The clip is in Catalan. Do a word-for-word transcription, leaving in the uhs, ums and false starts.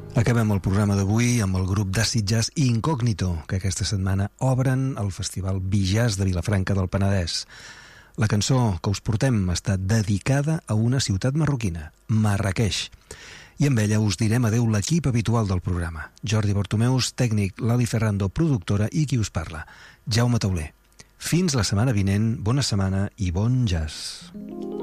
Acabem el programa d'avui amb el grup d'acid jazz Incògnito, que aquesta setmana obren el Festival Bijazz de Vilafranca del Penedès. La cançó que us portem està dedicada a una ciutat marroquina, Marràqueix. I amb ella us direm adeu l'equip habitual del programa. Jordi Bartomeus, tècnic, Lali Ferrando, productora, i qui us parla, Jaume Tauler. Fins la setmana vinent, bona setmana i bon jazz.